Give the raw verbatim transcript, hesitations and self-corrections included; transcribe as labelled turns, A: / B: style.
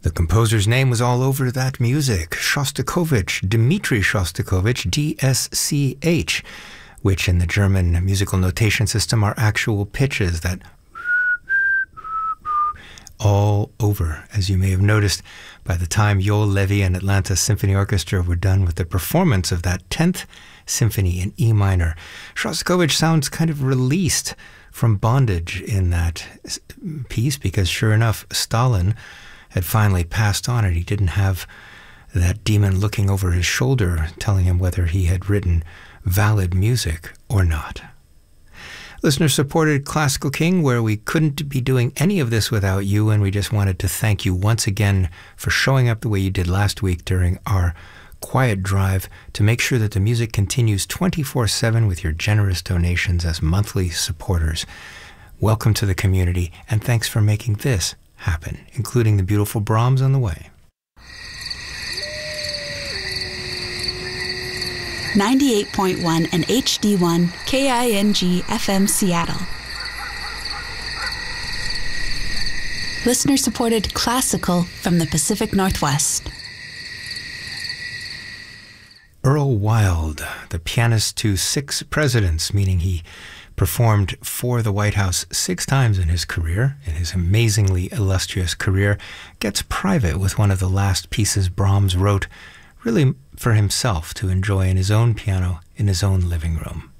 A: The composer's name was all over that music, Shostakovich, Dmitri Shostakovich, D S C H, which in the German musical notation system are actual pitches that all over. As you may have noticed, by the time Joel Levy and Atlanta Symphony Orchestra were done with the performance of that tenth Symphony in E minor, Shostakovich sounds kind of released from bondage in that piece, because sure enough, Stalin had finally passed on and he didn't have that demon looking over his shoulder telling him whether he had written valid music or not. Listener-supported Classical King, where we couldn't be doing any of this without you, and we just wanted to thank you once again for showing up the way you did last week during our quiet drive to make sure that the music continues twenty-four seven with your generous donations as monthly supporters. Welcome to the community, and thanks for making this happen, including the beautiful Brahms on the way.
B: ninety-eight point one and H D one K I N G F M Seattle. Listener-supported classical from the Pacific Northwest.
A: Earl Wild, the pianist to six presidents, meaning he performed for the White House six times in his career, in his amazingly illustrious career, gets private with one of the last pieces Brahms wrote, really for himself to enjoy in his own piano in his own living room.